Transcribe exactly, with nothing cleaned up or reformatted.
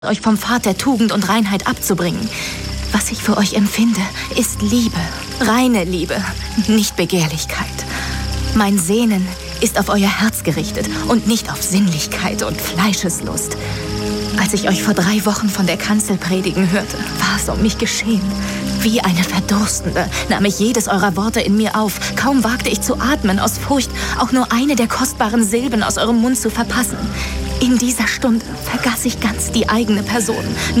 euch vom Pfad der Tugend und Reinheit abzubringen. Was ich für euch empfinde, ist Liebe, reine Liebe, nicht Begehrlichkeit. Mein Sehnen ist auf euer Herz gerichtet und nicht auf Sinnlichkeit und Fleischeslust. Als ich euch vor drei Wochen von der Kanzel predigen hörte, war es um mich geschehen. Wie eine Verdurstende nahm ich jedes eurer Worte in mir auf. Kaum wagte ich zu atmen, aus Furcht, auch nur eine der kostbaren Silben aus eurem Mund zu verpassen. In dieser Stunde vergaß ich ganz die eigene Person.